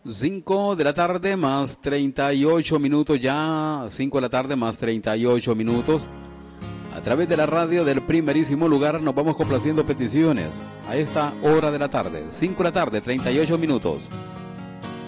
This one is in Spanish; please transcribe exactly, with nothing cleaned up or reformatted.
cinco de la tarde más treinta y ocho minutos ya, cinco de la tarde más treinta y ocho minutos. A través de la radio del primerísimo lugar nos vamos complaciendo peticiones a esta hora de la tarde, cinco de la tarde, treinta y ocho minutos.